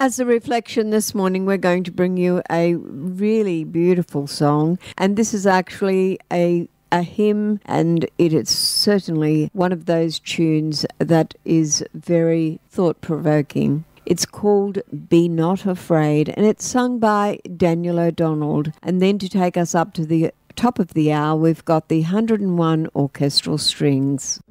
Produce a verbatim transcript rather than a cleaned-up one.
As a reflection this morning, we're going to bring you a really beautiful song, and this is actually a a hymn, and it is certainly one of those tunes that is very thought-provoking. It's called Be Not Afraid, and it's sung by Daniel O'Donnell. And then to take us up to the top of the hour, we've got the one hundred and one Orchestral Strings.